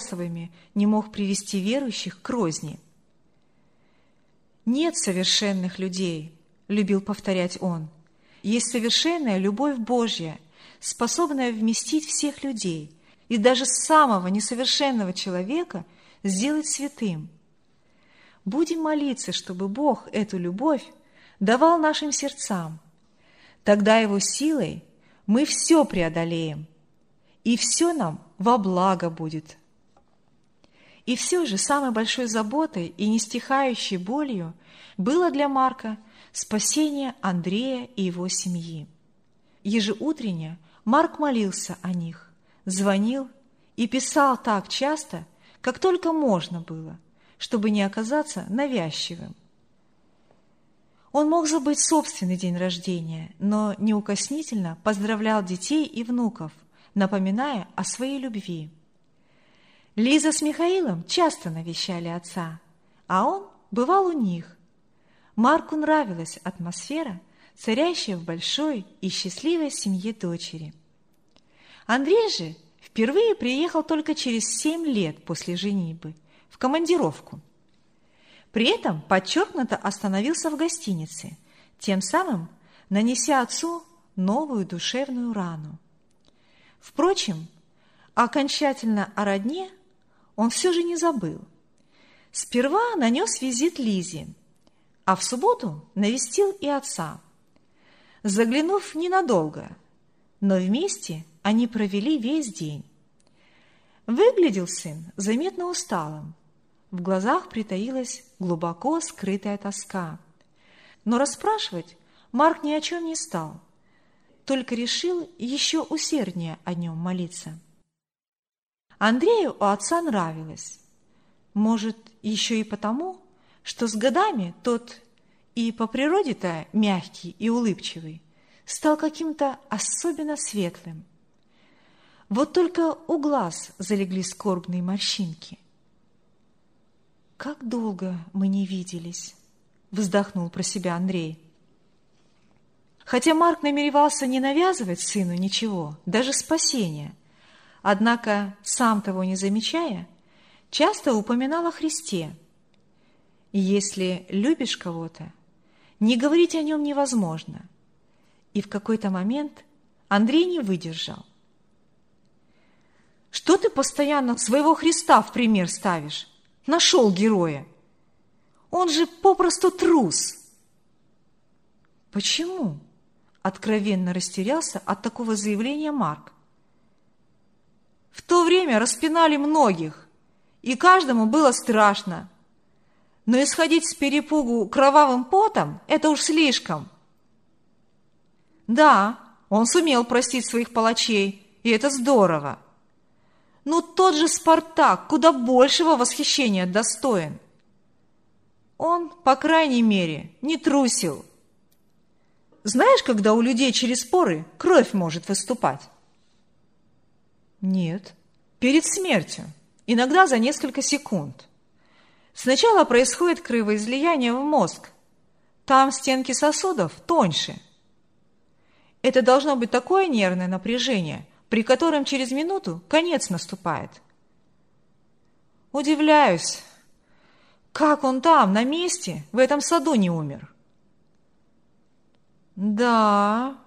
способами не мог привести верующих к розни. «Нет совершенных людей», — любил повторять он. «Есть совершенная любовь Божья, способная вместить всех людей и даже самого несовершенного человека сделать святым. Будем молиться, чтобы Бог эту любовь давал нашим сердцам. Тогда Его силой мы все преодолеем, и все нам во благо будет». И все же самой большой заботой и нестихающей болью было для Марка спасение Андрея и его семьи. Ежеутренне Марк молился о них, звонил и писал так часто, как только можно было, чтобы не оказаться навязчивым. Он мог забыть собственный день рождения, но неукоснительно поздравлял детей и внуков, напоминая о своей любви. Лиза с Михаилом часто навещали отца, а он бывал у них. Марку нравилась атмосфера, царящая в большой и счастливой семье дочери. Андрей же впервые приехал только через 7 лет после женитьбы в командировку. При этом подчеркнуто остановился в гостинице, тем самым нанеся отцу новую душевную рану. Впрочем, окончательно о родне он все же не забыл. Сперва нанес визит Лизе, а в субботу навестил и отца. Заглянув ненадолго, но вместе они провели весь день. Выглядел сын заметно усталым, в глазах притаилась глубоко скрытая тоска. Но расспрашивать Марк ни о чем не стал, только решил еще усерднее о нем молиться. Андрею у отца нравилось. Может, еще и потому, что с годами тот и по природе-то мягкий и улыбчивый стал каким-то особенно светлым. Вот только у глаз залегли скорбные морщинки. «Как долго мы не виделись!» — вздохнул про себя Андрей. Хотя Марк намеревался не навязывать сыну ничего, даже спасения, однако, сам того не замечая, часто упоминал о Христе. И если любишь кого-то, не говорить о нем невозможно. И в какой-то момент Андрей не выдержал. «Что ты постоянно своего Христа в пример ставишь? Нашел героя. Он же попросту трус». «Почему?» — откровенно растерялся от такого заявления Марк. «В то время распинали многих, и каждому было страшно. Но исходить с перепугу кровавым потом – это уж слишком. Да, он сумел простить своих палачей, и это здорово. Но тот же Спартак куда большего восхищения достоин. Он, по крайней мере, не трусил. Знаешь, когда у людей через поры кровь может выступать?» «Нет, перед смертью, иногда за несколько секунд. Сначала происходит кровоизлияние в мозг. Там стенки сосудов тоньше. Это должно быть такое нервное напряжение, при котором через минуту конец наступает. Удивляюсь, как он там, на месте, в этом саду не умер». «Да,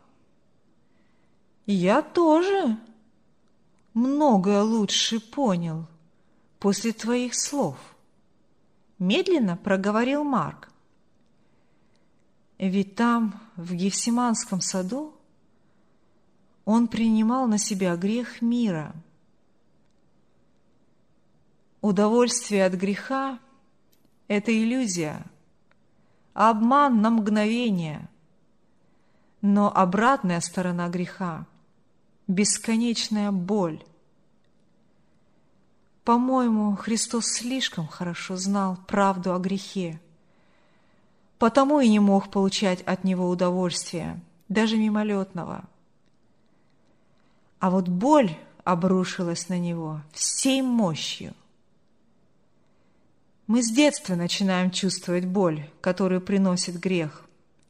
я тоже многое лучше понял после твоих слов», — медленно проговорил Марк. «Ведь там, в Гефсиманском саду, он принимал на себя грех мира. Удовольствие от греха — это иллюзия, обман на мгновение, но обратная сторона греха — бесконечная боль. По-моему, Христос слишком хорошо знал правду о грехе, потому и не мог получать от него удовольствия, даже мимолетного. А вот боль обрушилась на него всей мощью. Мы с детства начинаем чувствовать боль, которую приносит грех.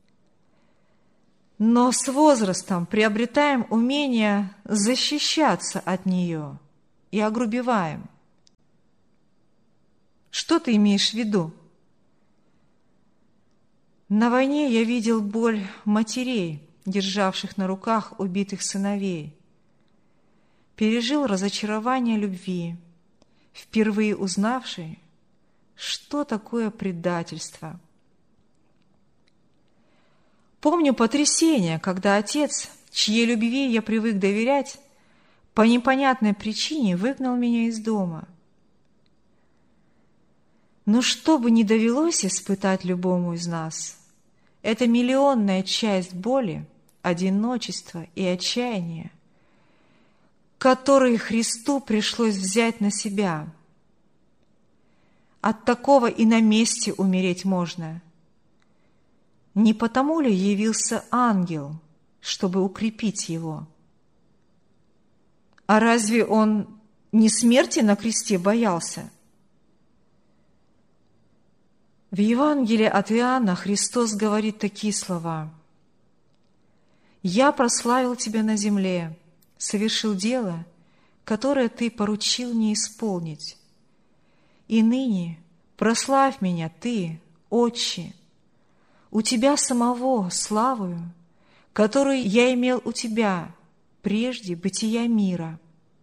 Но с возрастом приобретаем умение защищаться от нее и огрубеваем. Что ты имеешь в виду? На войне я видел боль матерей, державших на руках убитых сыновей. Пережил разочарование любви, впервые узнавший, что такое предательство. Помню потрясение, когда отец, чьей любви я привык доверять, по непонятной причине выгнал меня из дома. Но что бы ни довелось испытать любому из нас, это миллионная часть боли, одиночества и отчаяния, которые Христу пришлось взять на себя. От такого и на месте умереть можно. Не потому ли явился ангел, чтобы укрепить его? А разве он не смерти на кресте боялся? В Евангелии от Иоанна Христос говорит такие слова: «Я прославил Тебя на земле, совершил дело, которое Ты поручил мне исполнить. И ныне прославь Меня Ты, Отче, у Тебя самого славою, которую я имел у Тебя прежде бытия мира».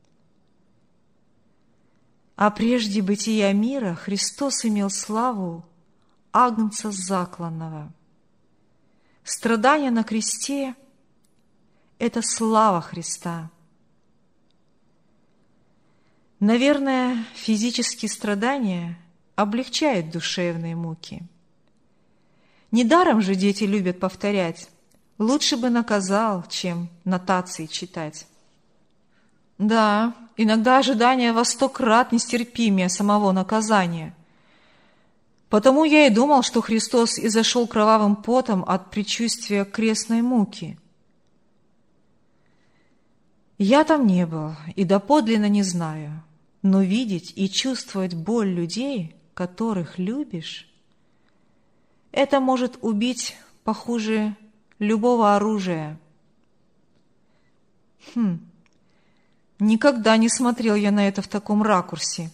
А прежде бытия мира Христос имел славу Агнца закланного. Страдание на кресте – это слава Христа. Наверное, физические страдания облегчают душевные муки. Недаром же дети любят повторять: «Лучше бы наказал, чем нотации читать». Да, иногда ожидание во 100 крат нестерпимее самого наказания. Потому я и думал, что Христос изошел кровавым потом от предчувствия крестной муки. Я там не был и доподлинно не знаю, но видеть и чувствовать боль людей, которых любишь, это может убить похуже любого оружия. Никогда не смотрел я на это в таком ракурсе.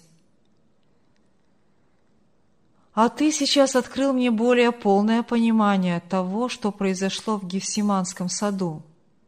А ты сейчас открыл мне более полное понимание того, что произошло в Гефсиманском саду.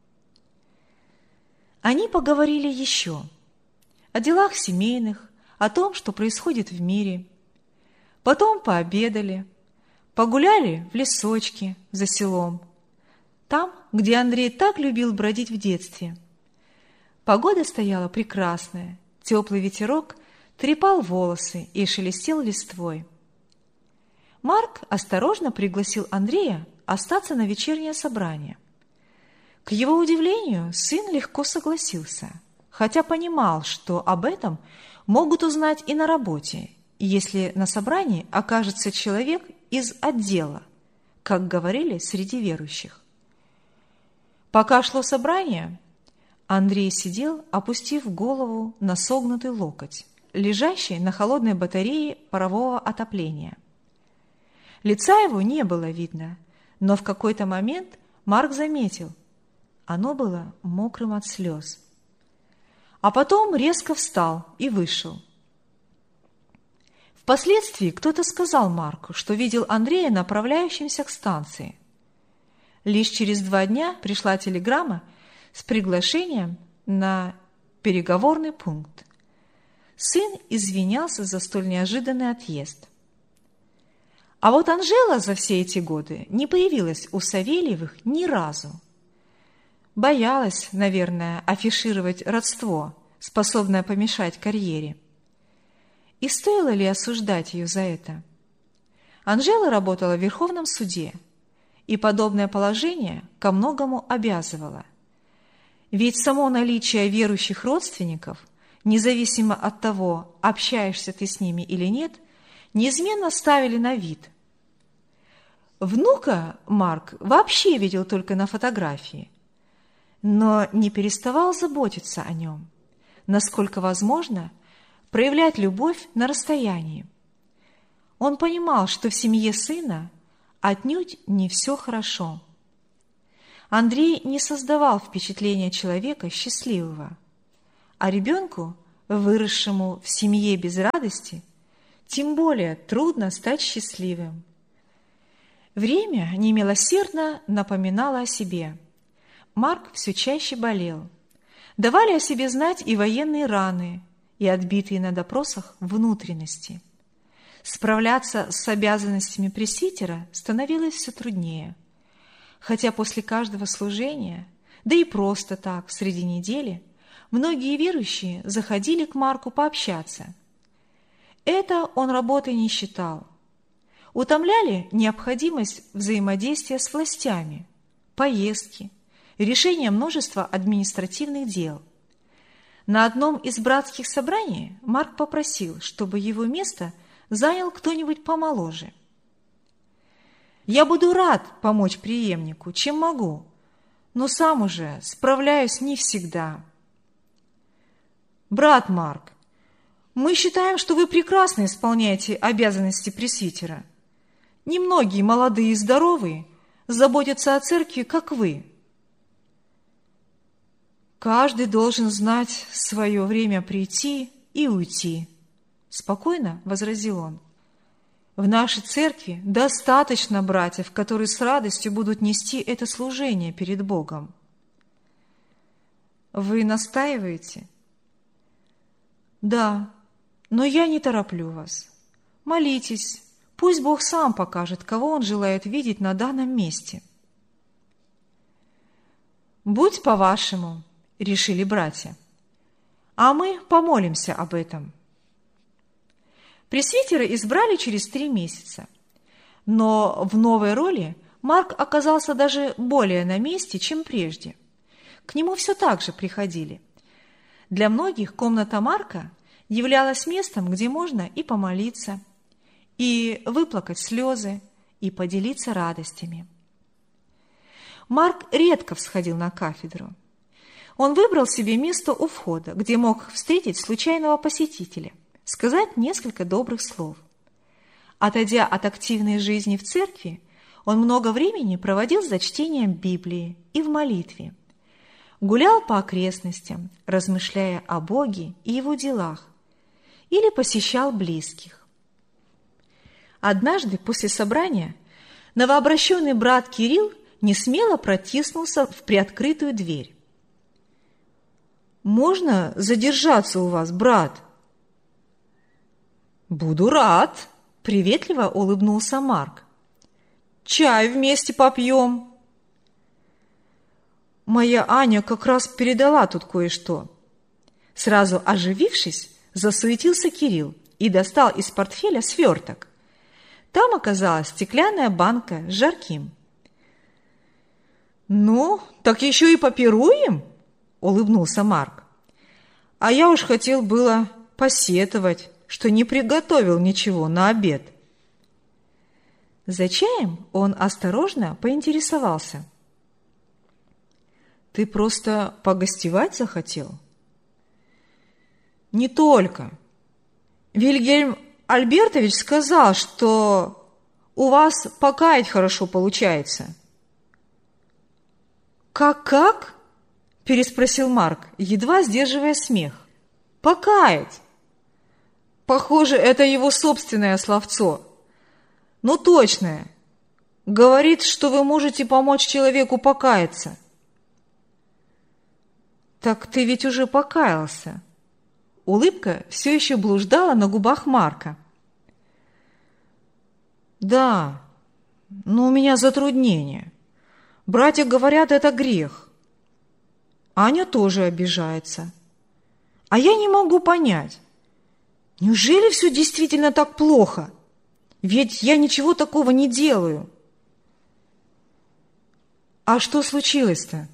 Они поговорили еще о делах семейных, о том, что происходит в мире. Потом пообедали, погуляли в лесочке за селом, там, где Андрей так любил бродить в детстве. Погода стояла прекрасная, теплый ветерок трепал волосы и шелестел листвой. Марк осторожно пригласил Андрея остаться на вечернее собрание. К его удивлению, сын легко согласился, хотя понимал, что об этом могут узнать и на работе, если на собрании окажется человек из отдела, как говорили среди верующих. Пока шло собрание, Андрей сидел, опустив голову на согнутый локоть, лежащий на холодной батарее парового отопления. Лица его не было видно, но в какой-то момент Марк заметил, оно было мокрым от слез. А потом резко встал и вышел. Впоследствии кто-то сказал Марку, что видел Андрея направляющимся к станции. Лишь через 2 дня пришла телеграмма с приглашением на переговорный пункт. Сын извинялся за столь неожиданный отъезд. А вот Анжела за все эти годы не появилась у Савельевых ни разу. Боялась, наверное, афишировать родство, способное помешать карьере. И стоило ли осуждать ее за это? Анжела работала в Верховном суде, и подобное положение ко многому обязывало. Ведь само наличие верующих родственников, независимо от того, общаешься ты с ними или нет, неизменно ставили на вид. Внука Марк вообще видел только на фотографии, но не переставал заботиться о нем, насколько возможно, проявлять любовь на расстоянии. Он понимал, что в семье сына отнюдь не все хорошо. Андрей не создавал впечатления человека счастливого, а ребенку, выросшему в семье без радости, тем более трудно стать счастливым. Время немилосердно напоминало о себе. Марк все чаще болел. Давали о себе знать и военные раны, и отбитые на допросах внутренности. Справляться с обязанностями пресвитера становилось все труднее. Хотя после каждого служения, да и просто так, среди недели, многие верующие заходили к Марку пообщаться. Это он работой не считал. Утомляли необходимость взаимодействия с властями, поездки, решение множества административных дел. На одном из братских собраний Марк попросил, чтобы его место занял кто-нибудь помоложе. «Я буду рад помочь преемнику, чем могу, но сам уже справляюсь не всегда». «Брат Марк, мы считаем, что вы прекрасно исполняете обязанности пресвитера. Немногие молодые и здоровые заботятся о церкви, как вы». «Каждый должен знать свое время прийти и уйти», — спокойно возразил он. «В нашей церкви достаточно братьев, которые с радостью будут нести это служение перед Богом». «Вы настаиваете?» «Да, но я не тороплю вас. Молитесь, пусть Бог сам покажет, кого Он желает видеть на данном месте». «Будь по-вашему», — решили братья, — «а мы помолимся об этом». Пресвитера избрали через 3 месяца, но в новой роли Марк оказался даже более на месте, чем прежде. К нему все так же приходили. Для многих комната Марка являлась местом, где можно и помолиться, и выплакать слезы, и поделиться радостями. Марк редко всходил на кафедру. Он выбрал себе место у входа, где мог встретить случайного посетителя, сказать несколько добрых слов. Отойдя от активной жизни в церкви, он много времени проводил за чтением Библии и в молитве. Гулял по окрестностям, размышляя о Боге и Его делах, или посещал близких. Однажды после собрания новообращенный брат Кирилл несмело протиснулся в приоткрытую дверь. «Можно задержаться у вас, брат?» «Буду рад», — приветливо улыбнулся Марк. «Чай вместе попьем». «Моя Аня как раз передала тут кое-что». Сразу оживившись, засуетился Кирилл и достал из портфеля сверток. Там оказалась стеклянная банка с жарким. «Ну, так еще и попируем?» — улыбнулся Марк. «А я уж хотел было посетовать, что не приготовил ничего на обед». За чаем он осторожно поинтересовался. «Ты просто погостевать захотел?» «Не только. Вильгельм Альбертович сказал, что у вас покаять хорошо получается». «Как?» – переспросил Марк, едва сдерживая смех. «Покаять!» Похоже, это его собственное словцо. Но точное. Говорит, что вы можете помочь человеку покаяться. «Так ты ведь уже покаялся». Улыбка все еще блуждала на губах Марка. «Да, но у меня затруднение. Братья говорят, это грех. Аня тоже обижается. А я не могу понять, неужели все действительно так плохо? Ведь я ничего такого не делаю». «А что случилось-то?»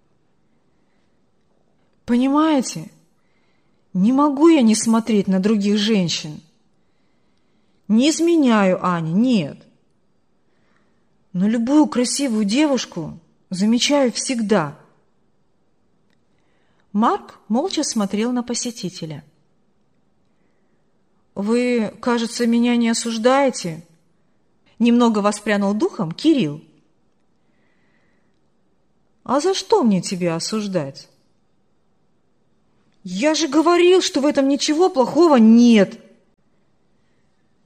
«Понимаете, не могу я не смотреть на других женщин. Не изменяю Ане, нет. Но любую красивую девушку замечаю всегда». Марк молча смотрел на посетителя. «Вы, кажется, меня не осуждаете?» Немного воспрянул духом Кирилл. «А за что мне тебя осуждать?» «Я же говорил, что в этом ничего плохого нет!»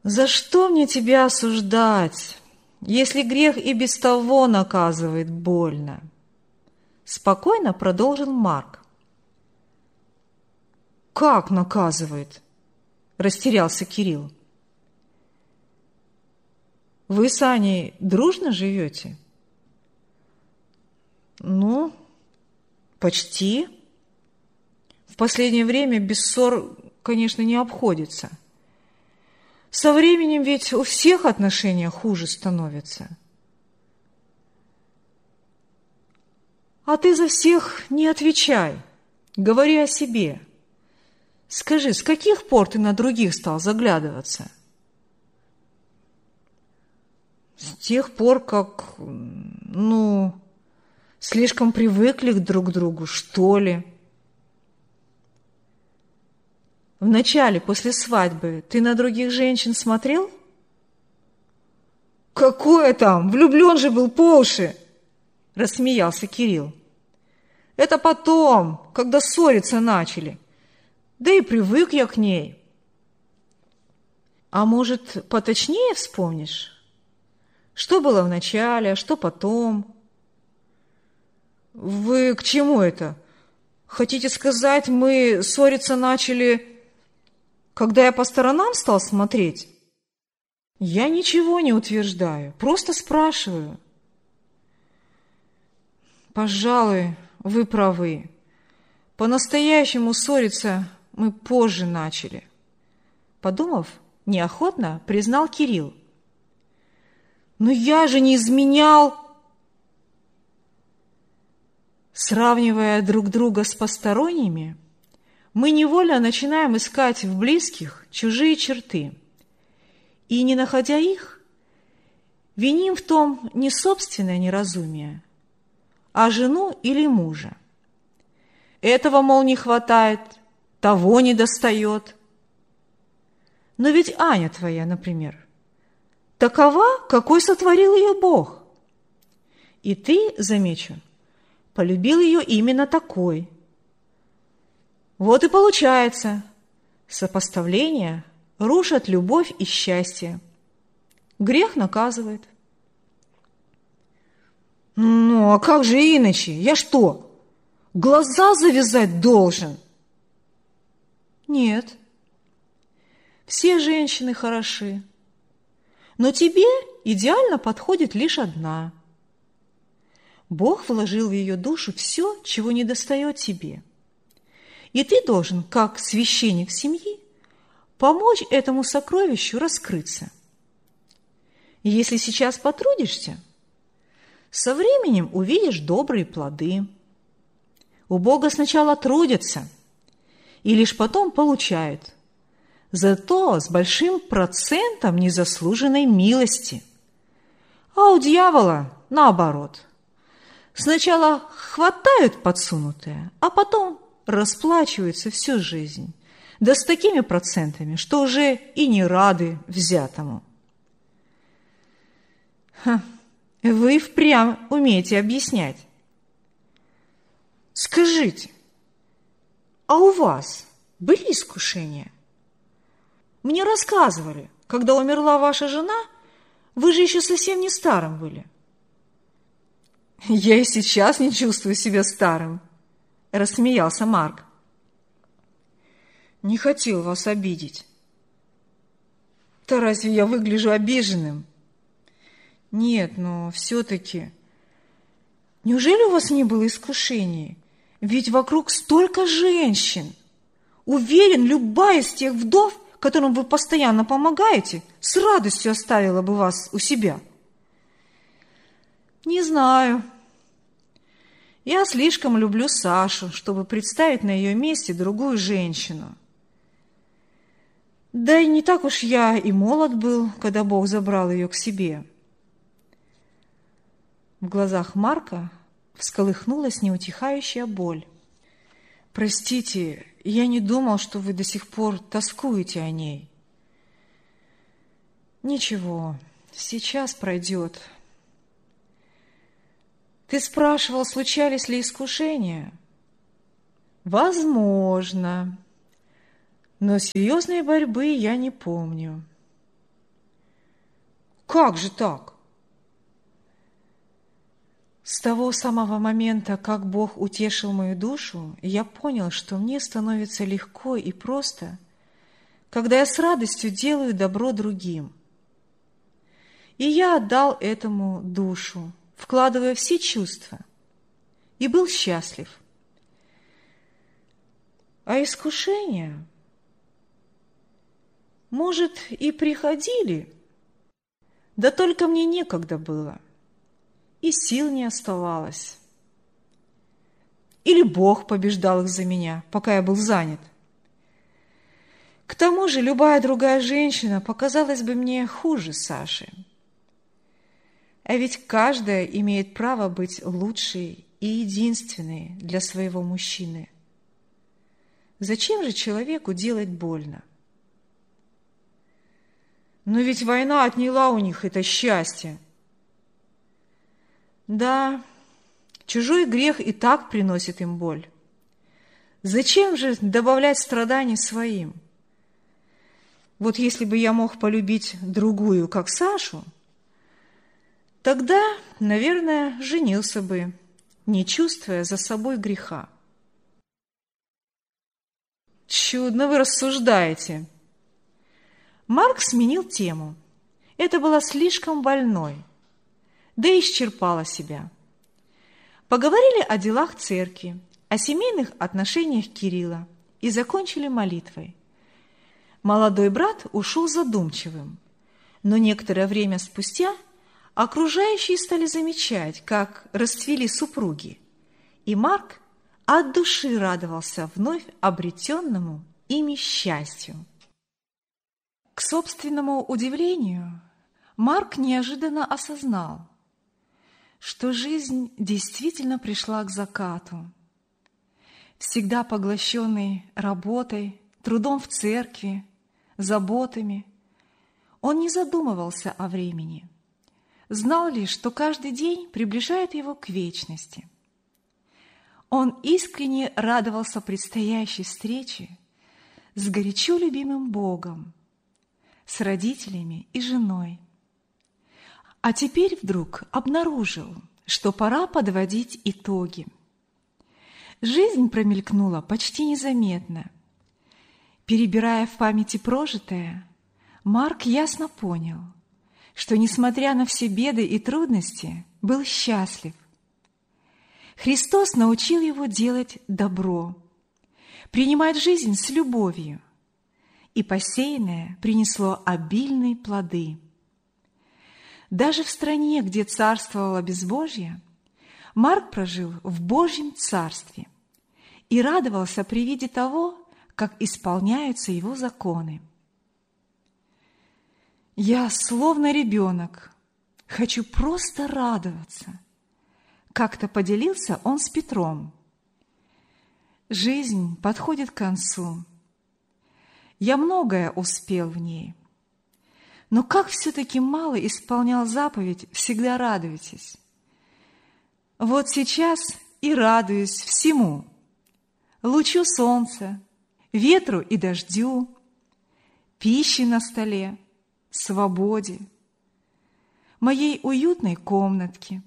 «За что мне тебя осуждать, если грех и без того наказывает больно?» Спокойно продолжил Марк. «Как наказывает?» – растерялся Кирилл. «Вы с Аней дружно живете?» «Ну, почти. В последнее время без ссор, конечно, не обходится. Со временем ведь у всех отношения хуже становятся. А ты за всех не отвечай, говори о себе. Скажи, с каких пор ты на других стал заглядываться?» «С тех пор, как, слишком привыкли друг к другу, что ли. Вначале, после свадьбы, ты на других женщин смотрел?» «Какое там? Влюблен же был по уши!» – рассмеялся Кирилл. «Это потом, когда ссориться начали. Да и привык я к ней». «А может, поточнее вспомнишь? Что было вначале, а что потом?» «Вы к чему это? Хотите сказать, мы ссориться начали, когда я по сторонам стал смотреть?» «Я ничего не утверждаю, просто спрашиваю». «Пожалуй, вы правы. По-настоящему ссориться мы позже начали», – подумав, неохотно признал Кирилл. «Но я же не изменял!» Сравнивая друг друга с посторонними, мы невольно начинаем искать в близких чужие черты. И, не находя их, виним в том не собственное неразумие, а жену или мужа. Этого, мол, не хватает, того не достает. Но ведь Аня твоя, например, такова, какой сотворил ее Бог. И ты, замечу, полюбил ее именно такой. Вот и получается, сопоставление рушат любовь и счастье. Грех наказывает. «Ну, а как же иначе? Я что, глаза завязать должен?» «Нет, все женщины хороши, но тебе идеально подходит лишь одна. Бог вложил в ее душу все, чего недостает тебе. И ты должен, как священник семьи, помочь этому сокровищу раскрыться. И если сейчас потрудишься, со временем увидишь добрые плоды. У Бога сначала трудятся, и лишь потом получают, зато с большим процентом незаслуженной милости. А у дьявола наоборот. Сначала хватают подсунутое, а потом расплачиваются всю жизнь. Да с такими процентами, что уже и не рады взятому. Вы впрямь умеете объяснять. Скажите, а у вас были искушения? Мне рассказывали, когда умерла ваша жена, вы же еще совсем не старым были. Я и сейчас не чувствую себя старым, рассмеялся Марк. Не хотел вас обидеть. Да разве я выгляжу обиженным? Нет, но все-таки... Неужели у вас не было искушений? Ведь вокруг столько женщин. Уверен, любая из тех вдов, которым вы постоянно помогаете, с радостью оставила бы вас у себя. Не знаю. Я слишком люблю Сашу, чтобы представить на ее месте другую женщину. Да и не так уж я и молод был, когда Бог забрал ее к себе. В глазах Марка всколыхнулась неутихающая боль. «Простите, я не думал, что вы до сих пор тоскуете о ней». «Ничего, сейчас пройдет». «Ты спрашивал, случались ли искушения?» «Возможно, но серьезной борьбы я не помню». Как же так? С того самого момента, как Бог утешил мою душу, я понял, что мне становится легко и просто, когда я с радостью делаю добро другим. И я отдал этому душу, вкладывая все чувства, и был счастлив. А искушения, может, и приходили, да только мне некогда было, и сил не оставалось. Или Бог побеждал их за меня, пока я был занят. К тому же любая другая женщина показалась бы мне хуже Саши. А ведь каждая имеет право быть лучшей и единственной для своего мужчины. Зачем же человеку делать больно? Но ведь война отняла у них это счастье. Да, чужой грех и так приносит им боль. Зачем же добавлять страданий своим? Вот если бы я мог полюбить другую, как Сашу, тогда, наверное, женился бы, не чувствуя за собой греха. Чудно вы рассуждаете. Марк сменил тему. Это было слишком больной, да и исчерпало себя. Поговорили о делах церкви, о семейных отношениях Кирилла и закончили молитвой. Молодой брат ушел задумчивым, но некоторое время спустя окружающие стали замечать, как расцвели супруги, и Марк от души радовался вновь обретенному ими счастью. К собственному удивлению, Марк неожиданно осознал, что жизнь действительно пришла к закату. Всегда поглощенный работой, трудом в церкви, заботами, он не задумывался о времени, знал лишь, что каждый день приближает его к вечности. Он искренне радовался предстоящей встрече с горячо любимым Богом, с родителями и женой. А теперь вдруг обнаружил, что пора подводить итоги. Жизнь промелькнула почти незаметно. Перебирая в памяти прожитое, Марк ясно понял, что, несмотря на все беды и трудности, был счастлив. Христос научил его делать добро, принимать жизнь с любовью, и посеянное принесло обильные плоды. Даже в стране, где царствовало безбожье, Марк прожил в Божьем царстве и радовался при виде того, как исполняются его законы. «Я, словно ребенок, хочу просто радоваться», — как-то поделился он с Петром. «Жизнь подходит к концу. Я многое успел в ней. Но как все-таки мало исполнял заповедь «всегда радуйтесь». Вот сейчас и радуюсь всему: лучу солнца, ветру и дождю, пище на столе, свободе, моей уютной комнатке.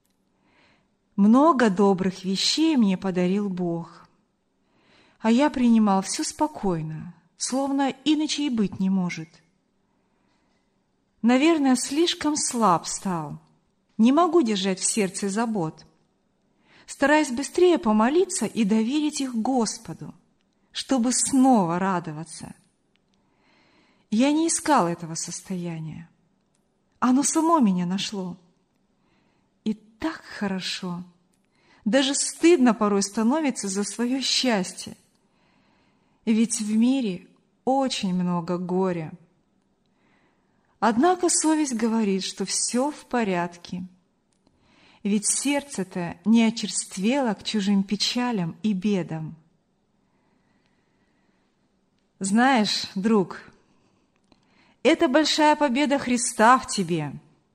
Много добрых вещей мне подарил Бог, а я принимал все спокойно, словно иначе и быть не может. Наверное, слишком слаб стал, не могу держать в сердце забот. Стараюсь быстрее помолиться и доверить их Господу, чтобы снова радоваться. Я не искал этого состояния. Оно само меня нашло. И так хорошо. Даже стыдно порой становится за свое счастье. Ведь в мире очень много горя. Однако совесть говорит, что все в порядке. Ведь сердце-то не очерствело к чужим печалям и бедам. Знаешь, друг, это большая победа Христа в тебе.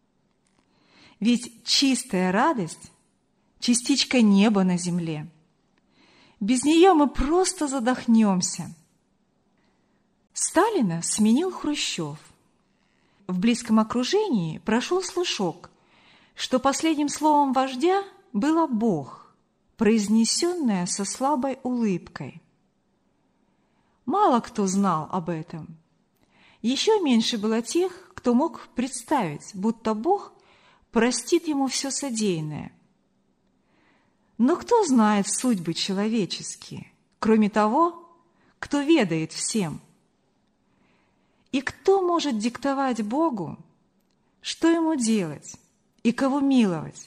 Ведь чистая радость – частичка неба на земле. Без нее мы просто задохнемся. Сталина сменил Хрущев. в близком окружении прошел слушок, что последним словом вождя было «Бог», произнесенное со слабой улыбкой. Мало кто знал об этом. Еще меньше было тех, кто мог представить, будто Бог простит ему все содеянное. Но кто знает судьбы человеческие, кроме того, кто ведает всем? И кто может диктовать Богу, что ему делать и кого миловать?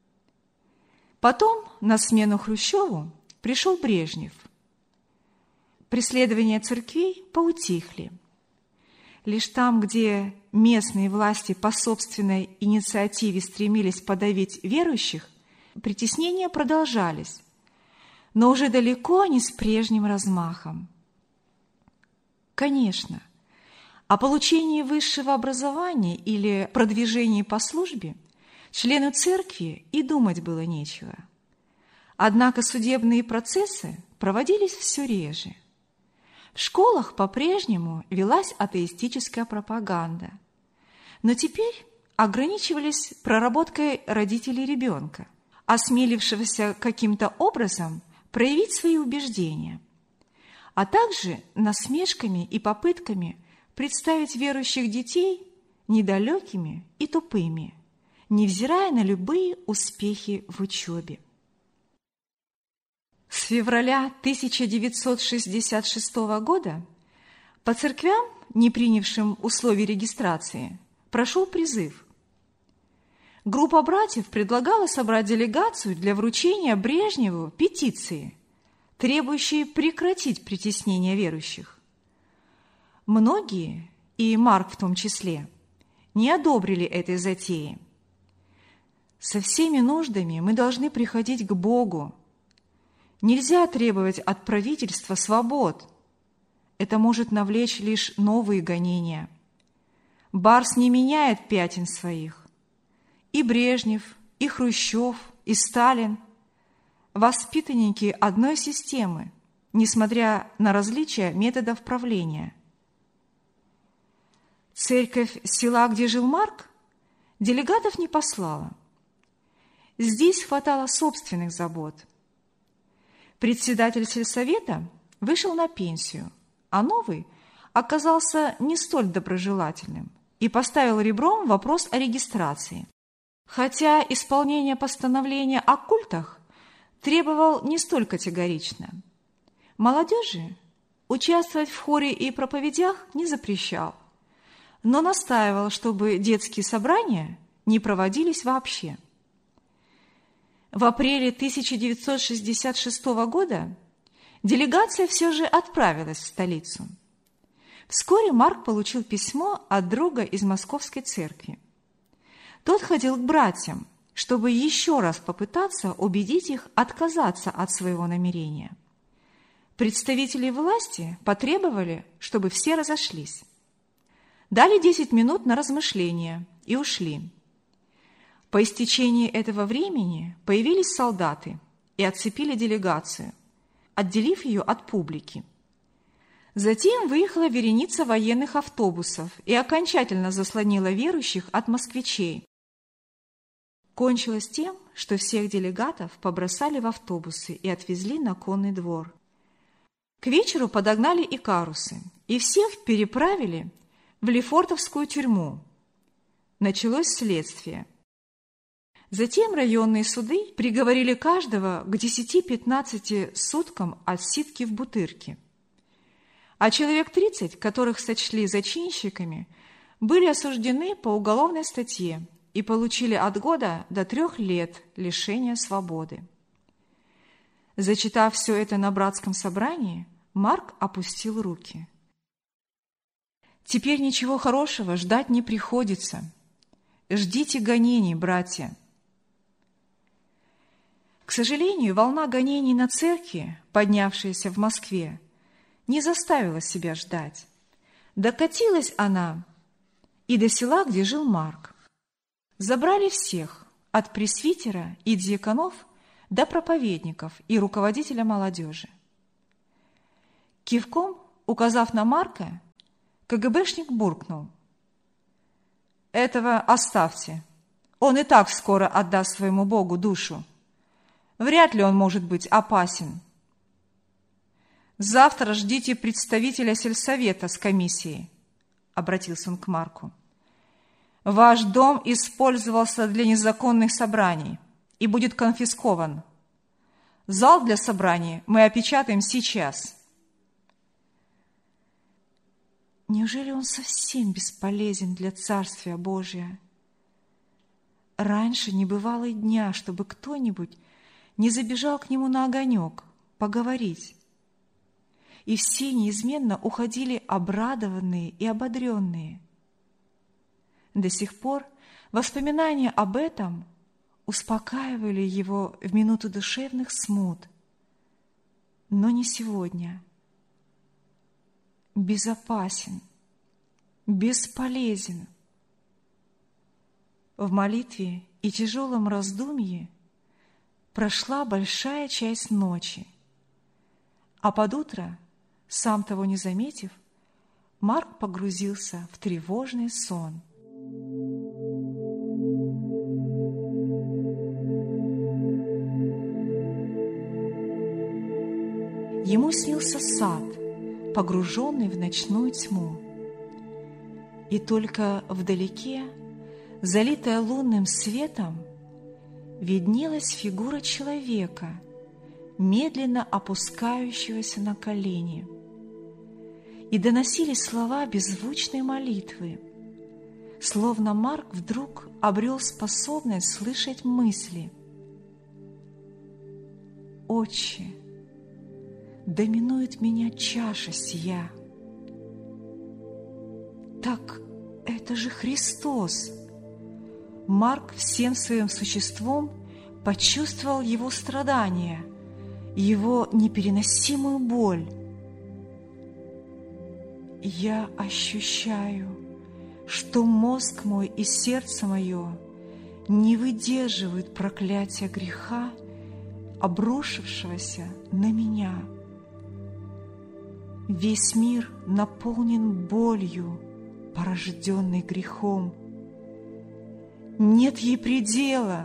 Потом на смену Хрущеву пришел Брежнев. Преследования церквей поутихли. Лишь там, где местные власти по собственной инициативе стремились подавить верующих, притеснения продолжались, но уже далеко не с прежним размахом. Конечно, о получении высшего образования или продвижении по службе члену церкви и думать было нечего. Однако судебные процессы проводились все реже. В школах по-прежнему велась атеистическая пропаганда, но теперь ограничивались проработкой родителей ребенка, осмелившегося каким-то образом проявить свои убеждения, а также насмешками и попытками представить верующих детей недалекими и тупыми, невзирая на любые успехи в учебе. С февраля 1966 года по церквям, не принявшим условий регистрации, прошел призыв. Группа братьев предлагала собрать делегацию для вручения Брежневу петиции, требующей прекратить притеснение верующих. Многие, и Марк в том числе, не одобрили этой затеи. Со всеми нуждами мы должны приходить к Богу. Нельзя требовать от правительства свобод. Это может навлечь лишь новые гонения. Барс не меняет пятен своих. И Брежнев, и Хрущев, и Сталин – воспитанники одной системы, несмотря на различия методов правления. Церковь села, где жил Марк, делегатов не послала. Здесь хватало собственных забот. Председатель сельсовета вышел на пенсию, а новый оказался не столь доброжелательным и поставил ребром вопрос о регистрации. Хотя исполнение постановления о культах требовал не столь категорично. Молодежи участвовать в хоре и проповедях не запрещал, но настаивал, чтобы детские собрания не проводились вообще. В апреле 1966 года делегация все же отправилась в столицу. Вскоре Марк получил письмо от друга из Московской церкви. Тот ходил к братьям, чтобы еще раз попытаться убедить их отказаться от своего намерения. Представители власти потребовали, чтобы все разошлись. Дали 10 минут на размышление и ушли. По истечении этого времени появились солдаты и отцепили делегацию, отделив ее от публики. Затем выехала вереница военных автобусов и окончательно заслонила верующих от москвичей. Кончилось тем, что всех делегатов побросали в автобусы и отвезли на конный двор. К вечеру подогнали икарусы, и всех переправили в Лефортовскую тюрьму. Началось следствие. Затем районные суды приговорили каждого к 10-15 суткам отсидки в Бутырке. А человек 30, которых сочли зачинщиками, были осуждены по уголовной статье и получили от года до 3 лет лишения свободы. Зачитав все это на братском собрании, Марк опустил руки. «Теперь ничего хорошего ждать не приходится. Ждите гонений, братья». К сожалению, волна гонений на церкви, поднявшаяся в Москве, не заставила себя ждать. Докатилась она и до села, где жил Марк. Забрали всех, от пресвитера и диаконов до проповедников и руководителя молодежи. Кивком, указав на Марка, КГБшник буркнул: Этого оставьте. Он и так скоро отдаст своему Богу душу. Вряд ли он может быть опасен. Завтра ждите представителя сельсовета с комиссией, обратился он к Марку. Ваш дом использовался для незаконных собраний и будет конфискован. Зал для собраний мы опечатаем сейчас. Неужели он совсем бесполезен для Царствия Божия? Раньше не бывало и дня, чтобы кто-нибудь не забежал к нему на огонек поговорить. И все неизменно уходили обрадованные и ободренные. До сих пор воспоминания об этом успокаивали его в минуты душевных смут. Но не сегодня. Безопасен, бесполезен. В молитве и тяжелом раздумье прошла большая часть ночи, а под утро, сам того не заметив, Марк погрузился в тревожный сон. Ему снился сад, погруженный в ночную тьму, и только вдалеке, залитая лунным светом, виднелась фигура человека, медленно опускающегося на колени, и доносились слова беззвучной молитвы, словно Марк вдруг обрел способность слышать мысли. «Отче, доминует меня чаша сия». Так это же Христос! Марк всем своим существом почувствовал его страдания, его непереносимую боль. Я ощущаю, что мозг мой и сердце мое не выдерживают проклятия греха, обрушившегося на меня. Весь мир наполнен болью, порожденной грехом. Нет ей предела.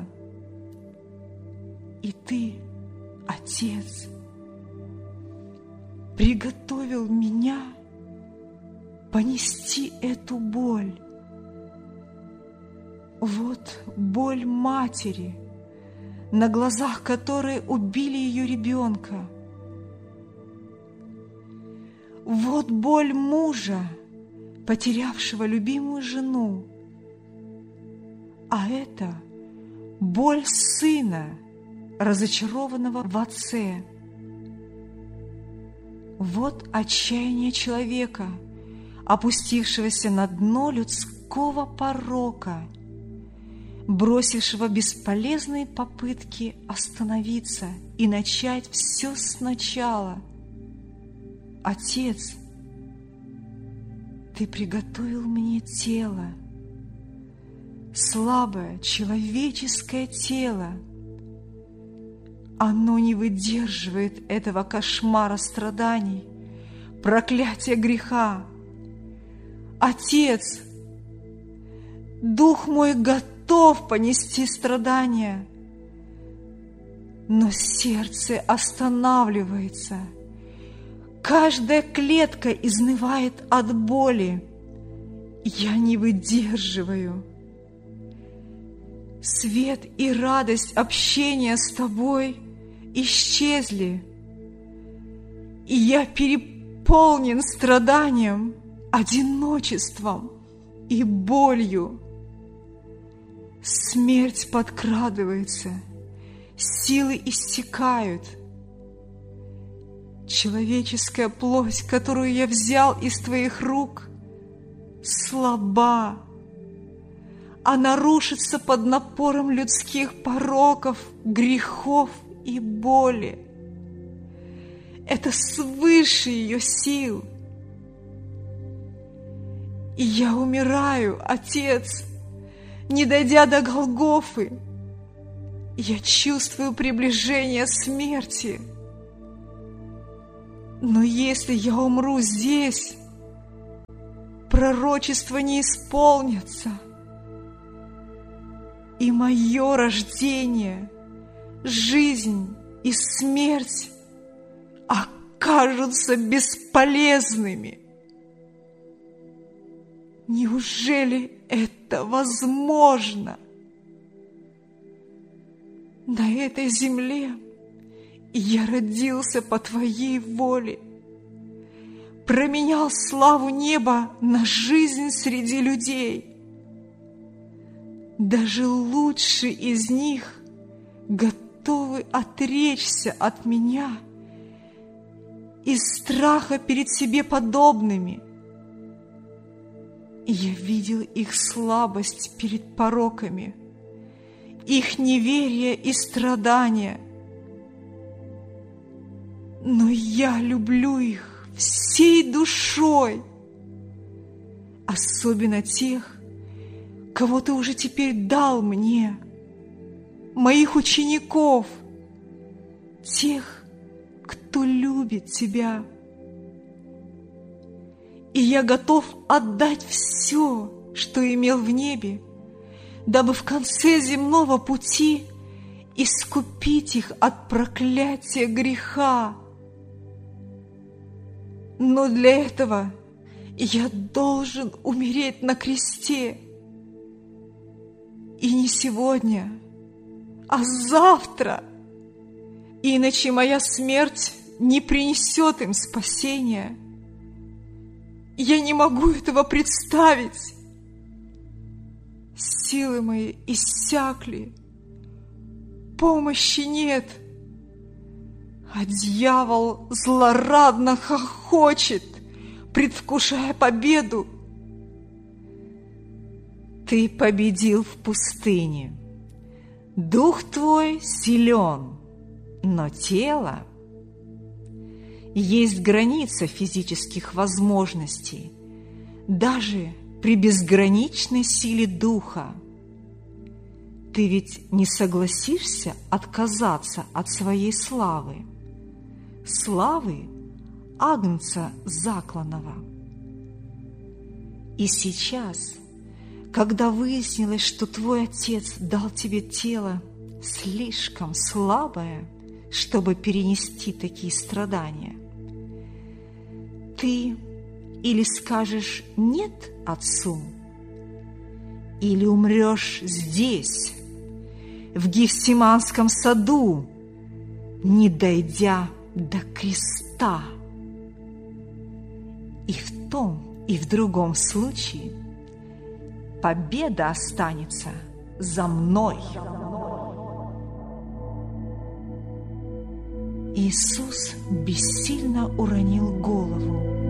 И Ты, Отец, приготовил меня понести эту боль. Вот боль матери, на глазах которой убили ее ребенка. Вот боль мужа, потерявшего любимую жену. А это боль сына, разочарованного в отце. Вот отчаяние человека, опустившегося на дно людского порока, бросившего бесполезные попытки остановиться и начать все сначала. Отец, Ты приготовил мне тело, слабое человеческое тело. Оно не выдерживает этого кошмара страданий, проклятия греха. Отец, дух мой готов понести страдания, но сердце останавливается. Каждая клетка изнывает от боли. Я не выдерживаю. Свет и радость общения с Тобой исчезли, и я переполнен страданием, одиночеством и болью. Смерть подкрадывается, силы иссякают. Человеческая плоть, которую я взял из Твоих рук, слаба. Она рушится под напором людских пороков, грехов и боли. Это свыше ее сил. И я умираю, Отец, не дойдя до Голгофы. Я чувствую приближение смерти. Но если я умру здесь, пророчества не исполнятся. и мое рождение, жизнь и смерть окажутся бесполезными. Неужели это возможно? На этой земле я родился по Твоей воле, променял славу неба на жизнь среди людей. Даже лучшие из них готовы отречься от меня из страха перед себе подобными. Я видел их слабость перед пороками, их неверие и страдания. Но я люблю их всей душой, особенно тех, кого Ты уже теперь дал мне, моих учеников, тех, кто любит Тебя. И я готов отдать все, что имел в небе, дабы в конце земного пути искупить их от проклятия греха. Но для этого я должен умереть на кресте. И не сегодня, а завтра. Иначе моя смерть не принесет им спасения. Я не могу этого представить. Силы мои иссякли, помощи нет, а дьявол злорадно хохочет, предвкушая победу. Ты победил в пустыне. Дух твой силен, но тело... Есть граница физических возможностей, даже при безграничной силе духа. Ты ведь не согласишься отказаться от своей славы, славы Агнца закланного. И сейчас, когда выяснилось, что твой Отец дал тебе тело слишком слабое, чтобы перенести такие страдания, ты или скажешь «нет» Отцу, или умрешь здесь, в Гефсиманском саду, не дойдя до креста. И в том, и в другом случае победа останется за мной. Иисус бессильно уронил голову